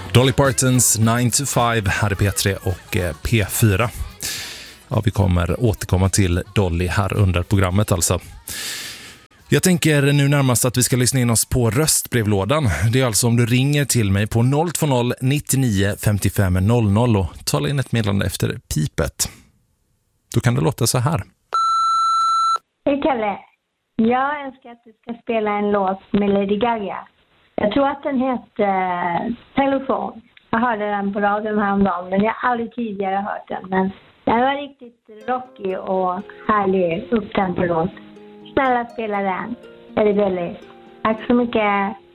Dolly Partons 9 to 5 här i P3 och P4. Ja, vi kommer återkomma till Dolly här under programmet alltså. Jag tänker nu närmast att vi ska lyssna in oss på röstbrevlådan. Det är alltså om du ringer till mig på 020 99 55 00 och talar in ett meddelande efter pipet. Då kan det låta så här. Hej Kalle. Jag önskar att du ska spela en låt med Lady Gaga. Jag tror att den heter Telefon. Jag hörde den på radion häromdagen, men jag har aldrig tidigare hört den. Men den var riktigt rockig och härlig upptempo låt. Snälla spela den. Väldigt. Tack så mycket.